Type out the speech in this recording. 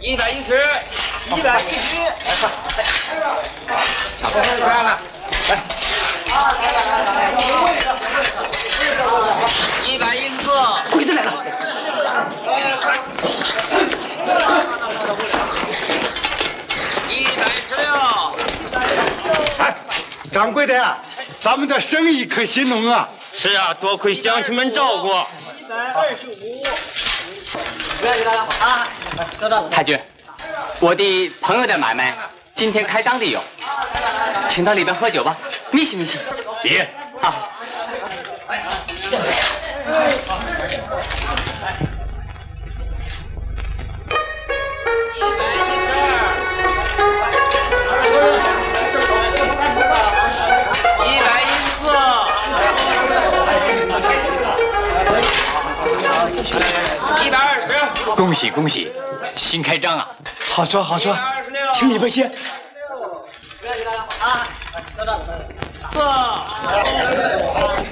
鬼子来了！ 哎，掌柜的，咱们的生意可兴隆啊！ 是啊，多亏乡亲们照顾。 太君，我的朋友的买卖今天开张的有，请到里边喝酒吧，密西密西。 别啊。 恭喜恭喜，新开张啊！ 好说好说，请里边歇。 4